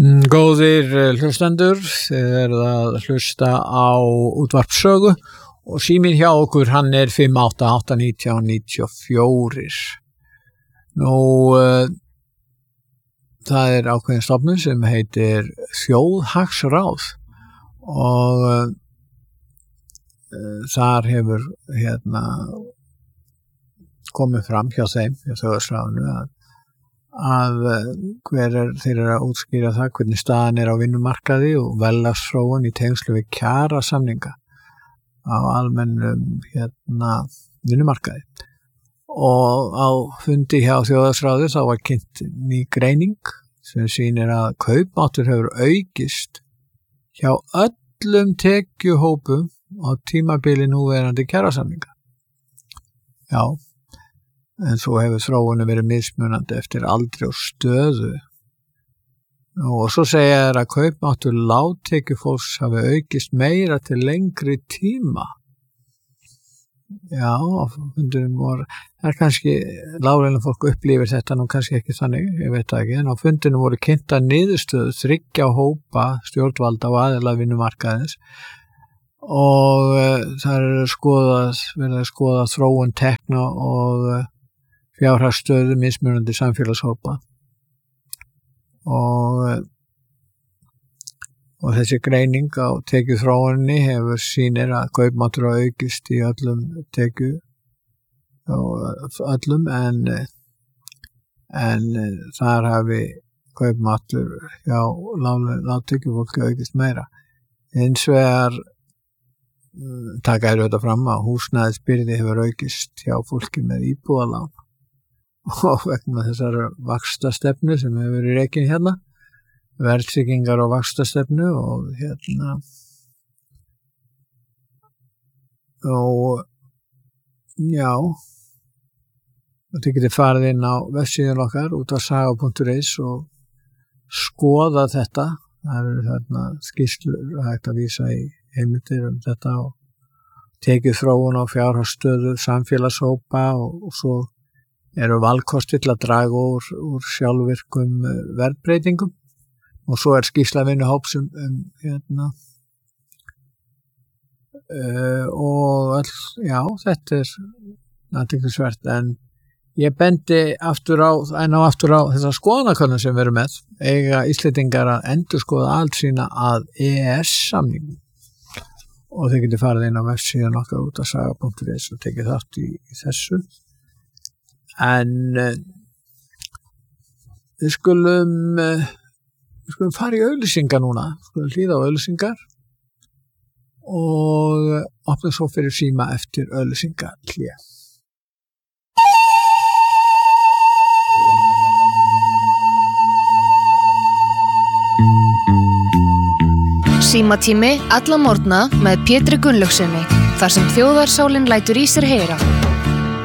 Góðir hlustendur, þið eruð að hlusta á útvarp Sögu og síminn hjá okkur hann 5881994. Það ákveðin stofnun sem heitir Þjóðhagsráð og þar hefur komið fram hjá þeim, hjá Þjóðhagsráðinu að þeir eru að útskýra það hvernig staðan á vinnumarkaði og verðlagsþróun í tengslu við kjarasamninga á almennum vinnumarkaði. Og á fundi hjá Þjóðhagsráði þá var kynnt ný greining sem sýnir að kaupmáttur hefur aukist hjá öllum tekjuhópum á tímabili núverandi kjarasamninga. Já. En svo hefur þróunin verið mismunandi eftir aldri og stöðu. Og svo segja þeir að kaupmáttur lágtekjufólks hafi aukist meira til lengri tíma. Já, fundunum voru, það kannski, láglauna fólk upplifir þetta nú kannski ekki þannig, ég veit það ekki, en á fundunum voru kynntar niðurstöður 3 hópa stjórnvalda og aðila vinnumarkaðins og það verið að skoða þróun tekna og fjárhagsstöðu mismunandi samfélagshópa og þessi greining á tekjuþróuninni hefur sýnir að kaupmáttur á aukist í öllum en þar hafi kaupmáttur hjá lágtekjufólki aukist meira. Hins vegar taka þetta fram að húsnæðisbyrði hefur aukist hjá fólki með íbúðalán og vegna þessar vaxtastefnu sem hefur verið rekin verðtryggingar og vaxtastefnu og og já þið getið farið inn á vefsíðun okkar útvarpssaga.is og skoða þetta. Það eru skýrslur hægt að vísa í heimildir þetta og tekið þróun á fjárhagsstöðu samfélagshópa og svo eru valkostir til að draga úr sjálfvirkum verðbreytingum og svo skýrsla vinnuhóps og þetta athyglisvert en ég bendi aftur á þessa skoðanakönnun sem við erum með eiga Íslendingar að endurskoða allt sína að EES-samningum og þeir getið farið inn á vefsíðan okkar útvarpssaga.is og tekið þátt í þessu. En við skulum fara í auglýsingar núna, skulum hlýða á auglýsingar og opna svo fyrir síma eftir auglýsingar hlýja. Símatími alla morgna með Pétri Gunnlaugsssyni, þar sem þjóðarsálin lætur í sér heyra.